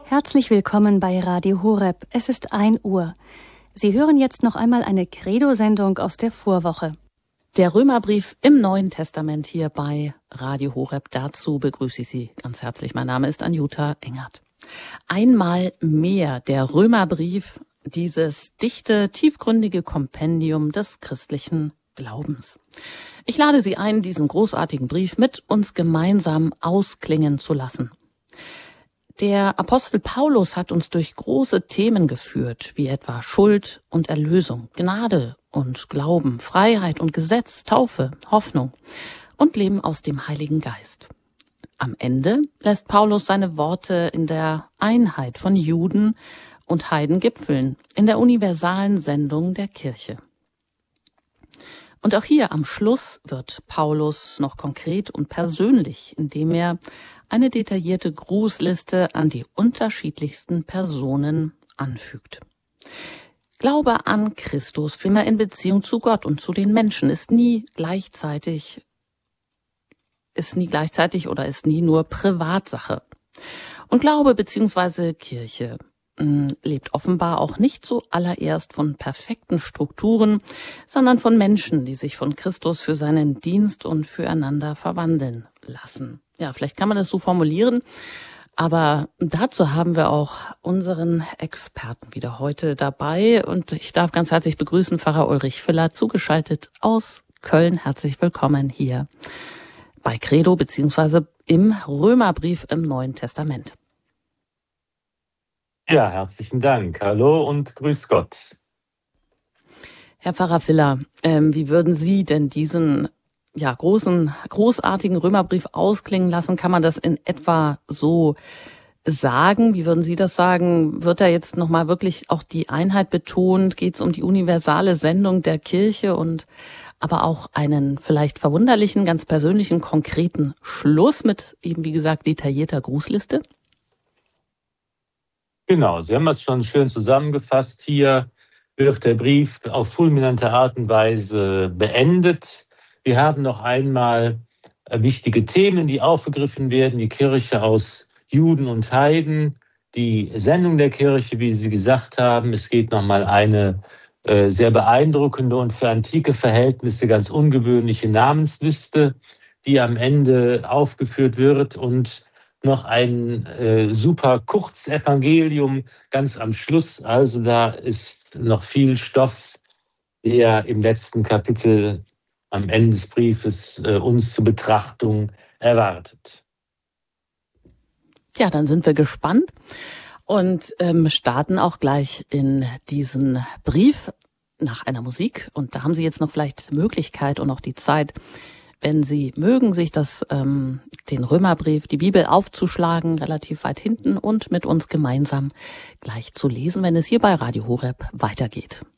Herzlich willkommen bei Radio Horeb. Es ist 1 Uhr. Sie hören jetzt noch einmal eine Credo-Sendung aus der Vorwoche. Der Römerbrief im Neuen Testament hier bei Radio Horeb. Dazu begrüße ich Sie ganz herzlich. Mein Name ist Anjuta Engert. Einmal mehr der Römerbrief, dieses dichte, tiefgründige Kompendium des christlichen Glaubens. Ich lade Sie ein, diesen großartigen Brief mit uns gemeinsam ausklingen zu lassen. Der Apostel Paulus hat uns durch große Themen geführt, wie etwa Schuld und Erlösung, Gnade und Glauben, Freiheit und Gesetz, Taufe, Hoffnung und Leben aus dem Heiligen Geist. Am Ende lässt Paulus seine Worte in der Einheit von Juden und Heiden gipfeln, in der universalen Sendung der Kirche. Und auch hier am Schluss wird Paulus noch konkret und persönlich, indem er eine detaillierte Grußliste an die unterschiedlichsten Personen anfügt. Glaube an Christus, vielmehr in Beziehung zu Gott und zu den Menschen, ist nie gleichzeitig oder ist nie nur Privatsache. Und Glaube bzw. Kirche lebt offenbar auch nicht zuallererst von perfekten Strukturen, sondern von Menschen, die sich von Christus für seinen Dienst und füreinander verwandeln lassen. Ja, vielleicht kann man das so formulieren, aber dazu haben wir auch unseren Experten wieder heute dabei und ich darf ganz herzlich begrüßen Pfarrer Ulrich Filler, zugeschaltet aus Köln. Herzlich willkommen hier bei Credo bzw. im Römerbrief im Neuen Testament. Ja, herzlichen Dank. Hallo und grüß Gott. Herr Pfarrer Filler, wie würden Sie denn diesen großartigen Römerbrief ausklingen lassen? Kann man das in etwa so sagen? Wie würden Sie das sagen? Wird da jetzt nochmal wirklich auch die Einheit betont? Geht es um die universale Sendung der Kirche und aber auch einen vielleicht verwunderlichen, ganz persönlichen, konkreten Schluss mit eben, wie gesagt, detaillierter Grußliste? Genau, Sie haben es schon schön zusammengefasst. Hier wird der Brief auf fulminante Art und Weise beendet. Wir haben noch einmal wichtige Themen, die aufgegriffen werden. Die Kirche aus Juden und Heiden, die Sendung der Kirche, wie Sie gesagt haben. Es geht nochmal eine sehr beeindruckende und für antike Verhältnisse ganz ungewöhnliche Namensliste, die am Ende aufgeführt wird und noch ein super Kurzevangelium ganz am Schluss. Also da ist noch viel Stoff, der im letzten Kapitel am Ende des Briefes uns zur Betrachtung erwartet. Ja, dann sind wir gespannt und starten auch gleich in diesen Brief nach einer Musik. Und da haben Sie jetzt noch vielleicht die Möglichkeit und auch die Zeit, wenn Sie mögen, sich den Römerbrief, die Bibel aufzuschlagen, relativ weit hinten und mit uns gemeinsam gleich zu lesen, wenn es hier bei Radio Horeb weitergeht.